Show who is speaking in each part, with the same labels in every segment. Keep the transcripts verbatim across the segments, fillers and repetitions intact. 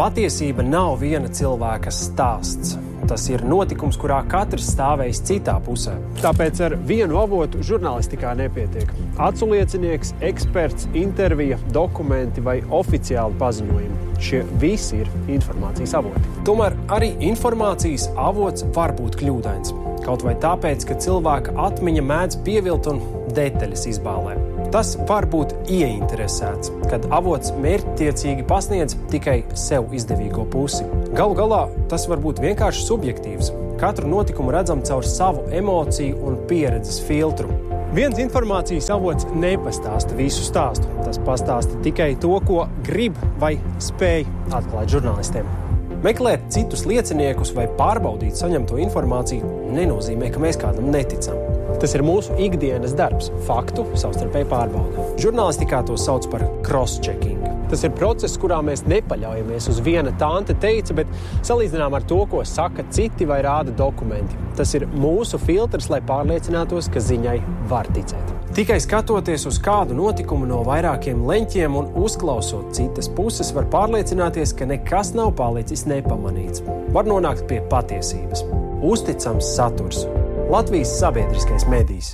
Speaker 1: Patiesība nav viena cilvēka stāsts. Tas ir notikums, kurā katrs stāvējis citā pusē. Tāpēc ar vienu avotu žurnālistikā nepietiek. Aculiecinieks, eksperts, intervija, dokumenti vai oficiāli paziņojumi. Šie visi ir informācijas avoti. Tomēr arī informācijas avots var būt kļūdains. Kaut vai tāpēc, ka cilvēka atmiņa mēdz pievilt un detaļas izbālē. Tas var būt ieinteresēts, kad avots mērķtiecīgi pasniedz tikai sev izdevīgo pusi. Galu galā tas var būt vienkārši subjektīvs. Katru notikumu redzam caur savu emociju un pieredzes filtru. Viens informācijas avots nepastāsta visu stāstu. Tas pastāsta tikai to, ko grib vai spēj atklāt žurnālistiem. Meklēt citus lieciniekus vai pārbaudīt saņemto informāciju nenozīmē, ka mēs kādam neticam. Tas ir mūsu ikdienas darbs – faktu savstarpēji pārbaude. Žurnālistikā to sauc par cross-checking. Tas ir process, kurā mēs nepaļaujamies uz viena tante teica, bet salīdzinām ar to, ko saka citi vai rāda dokumenti. Tas ir mūsu filtrs, lai pārliecinātos, ka ziņai var ticēt. Tikai skatoties uz kādu notikumu no vairākiem leņķiem un uzklausot citas puses, var pārliecināties, ka nekas nav palicis nepamanīts. Var nonākt pie patiesības. Uzticams saturs. Latvijas sabiedriskais medijs.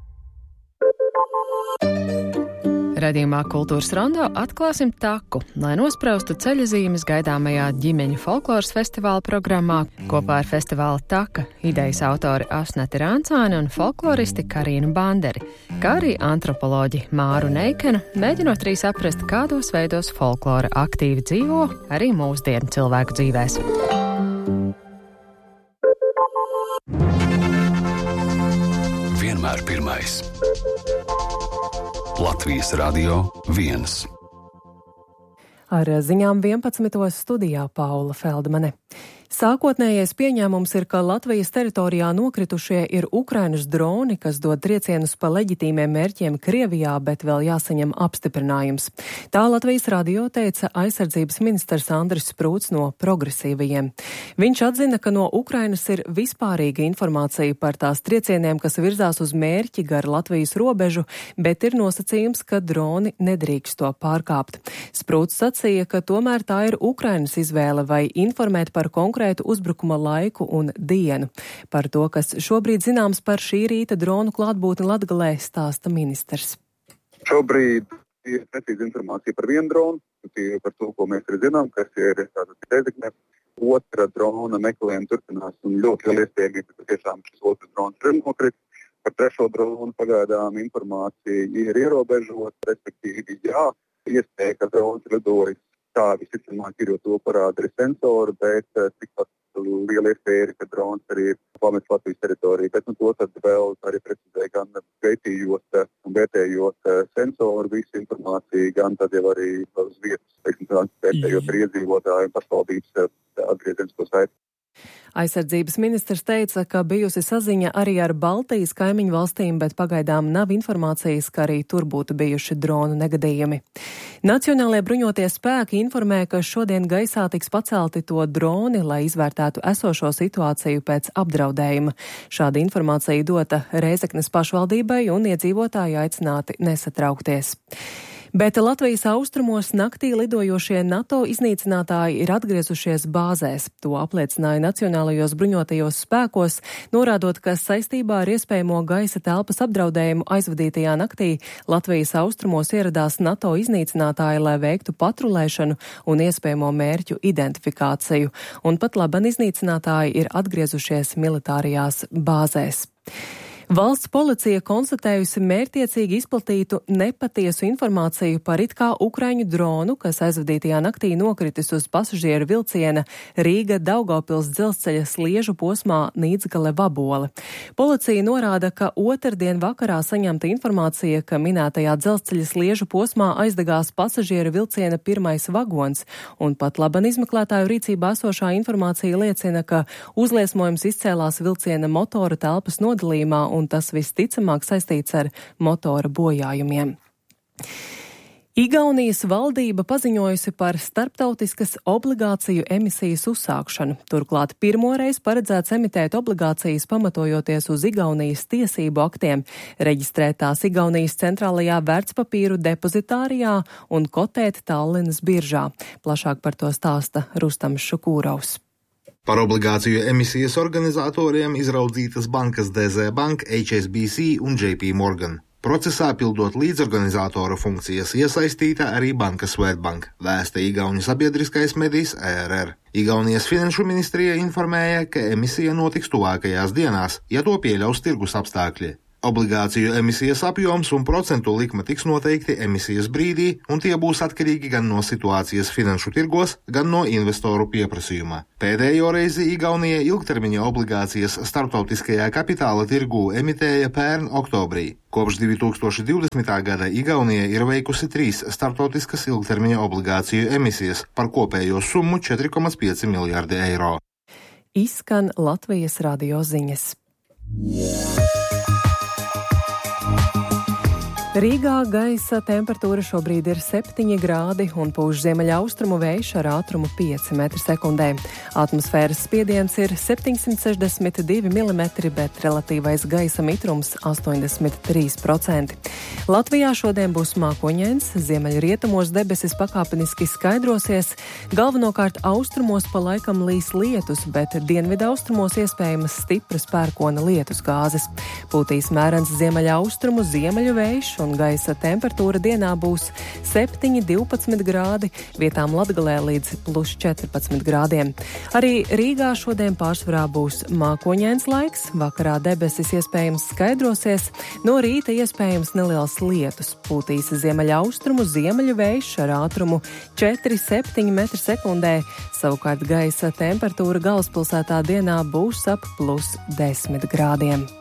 Speaker 2: Raidījumā Kultūras rondo atklāsim taku, lai nospraustu ceļazīmes gaidāmajā ģimeņu folkloras festivāla programmā kopā ar festivāla Taka idejas autori Asnati Rāncāni un folkloristi Karīnu Banderi, kā arī antropoloģi Māru Neikenu, mēģinot arī saprast, kādos veidos folklora aktīvi dzīvo arī mūsdienu cilvēku dzīvēs.
Speaker 3: Vienmēr pirmais. Latvijas radio viens.
Speaker 4: Ar ziņām vienpadsmitos studijā Paula Feldmane. Sākotnējais pieņēmums ir, ka Latvijas teritorijā nokritušie ir Ukrainas droni, kas dod triecienus pa leģitīmiem mērķiem Krievijā, bet vēl jāsaņem apstiprinājums. Tā Latvijas radio teica aizsardzības ministrs Andris Sprūts no progresīvajiem. Viņš atzina, ka no Ukrainas ir vispārīga informācija par tās triecieniem, kas virzās uz mērķi gar Latvijas robežu, bet ir nosacījums, ka droni nedrīkst to pārkāpt. Sprūts sacīja, ka tomēr tā ir Ukrainas izvēle vai informēt par konkrētu uzbrukuma laiku un dienu. Par to, kas šobrīd zināms par šī rīta dronu klātbūtni Latgalē, stāsta ministrs.
Speaker 5: Šobrīd ir precīza informācija par vienu dronu, par to, ko mēs arī zinām, kas ir Reizekne. Otra drona meklējuma turpinās un ļoti liela iespējamība, ka tiešām šis otrs drons ir nokrit. Par trešo dronu pagaidām informācija ir ierobežota, respektīvi jā, iespēja, ka drons lidojas. Tā visticamāk ir, jo to parāda arī sensori, bet tikpat liela iespēja ir, ka drons arī pamets Latvijas teritoriju. Bet nu, to tad vēl arī precizēja gan pētījot un vērtējot sensoru visu informāciju, gan tad jau arī uz vietas, teiksim, vērtējot arī iedzīvotāju un pašvaldības atgriezienisko saiti.
Speaker 4: Aizsardzības ministrs teica, ka bijusi saziņa arī ar Baltijas kaimiņu valstīm, bet pagaidām nav informācijas, ka arī tur būtu bijuši dronu negadījumi. Nacionālajie bruņotie spēki informē, ka šodien gaisā tiks pacelti to droni, lai izvērtētu esošo situāciju pēc apdraudējuma. Šāda informācija dota Reizeknes pašvaldībai un iedzīvotāji aicināti nesatraukties. Bet Latvijas austrumos naktī lidojošie NATO iznīcinātāji ir atgriezušies bāzēs. To apliecināja Nacionālajos bruņotajos spēkos, norādot, ka saistībā ar iespējamo gaisa telpas apdraudējumu aizvadītajā naktī Latvijas austrumos ieradās NATO iznīcinātāji, lai veiktu patrulēšanu un iespējamo mērķu identifikāciju. Un pat laban iznīcinātāji ir atgriezušies militārajās bāzēs. Valsts policija konstatējusi mērķtiecīgi izplatītu nepatiesu informāciju par it kā ukraiņu dronu, kas aizvadītajā naktī nokritis uz pasažieru vilciena Rīga-Daugavpils dzelzceļa sliežu posmā Nīdzgale-Vabole. Policija norāda, ka otrdien vakarā saņemta informācija, ka minētajā dzelzceļa sliežu posmā aizdegās pasažieru vilciena pirmais vagons, un pat laban izmeklētāju rīcībā esošā informācija liecina, ka uzliesmojums izcēlās vilciena motora telpas nodalījumā, un tas visticamāk saistīts ar motora bojājumiem. Igaunijas valdība paziņojusi par starptautiskas obligāciju emisijas uzsākšanu. Turklāt pirmoreiz paredzēts emitēt obligācijas pamatojoties uz Igaunijas tiesību aktiem, reģistrētās Igaunijas centrālajā vērtspapīru depozitārijā un kotēt Tallinas biržā. Plašāk par to stāsta Rustams Šukūrovs.
Speaker 6: Par obligāciju emisijas organizatoriem izraudzītas bankas D Z Bank, H S B C un J P Morgan. Procesā pildot līdzorganizātora funkcijas iesaistīta arī banka Swedbank, vēsta Igaunijas sabiedriskais medijs E R R. Igaunijas finanšu ministrija informēja, ka emisija notiks tuvākajās dienās, ja to pieļaus tirgus apstākļi. Obligāciju emisijas apjoms un procentu likme tiks noteikti emisijas brīdī, un tie būs atkarīgi gan no situācijas finanšu tirgos, gan no investoru pieprasījuma. Pēdējo reizi Igaunija ilgtermiņa obligācijas starptautiskajā kapitāla tirgū emitēja pērn oktobrī. Kopš divi tūkstoši divdesmitā gada Igaunija ir veikusi trīs starptautiskas ilgtermiņa obligāciju emisijas par kopējo summu četri komats pieci miljārdi eiro.
Speaker 4: Izskan Latvijas radio ziņas. Rīgā gaisa temperatūra šobrīd ir septiņi grādi un pūš ziemeļaustrumu vējš ar ātrumu pieci metri sekundē. Atmosfēras spiediens ir septiņsimt sešdesmit divi milimetri, bet relatīvais gaisa mitrums astoņdesmit trīs procenti. Latvijā šodien būs mākoņains, ziemeļrietumos debesis pakāpeniski skaidrosies, galvenokārt austrumos pa laikam līs lietus, bet dienvidaustrumos iespējamas stipras pērkona lietus gāzes. Pūtīs mērens ziemeļaustrumu ziemeļu vējš un gaisa temperatūra dienā būs septiņi divpadsmit grādi, vietām Latgalē līdz plus četrpadsmit grādiem. Arī Rīgā šodien pārsvarā būs mākoņains laiks, vakarā debesis iespējams skaidrosies, no rīta iespējams neliels lietus. Pūtīs ziemeļaustrumu ziemeļu vējš ar ātrumu četri septiņi metri sekundē, savukārt gaisa temperatūra galvaspilsētā dienā būs ap plus desmit grādiem.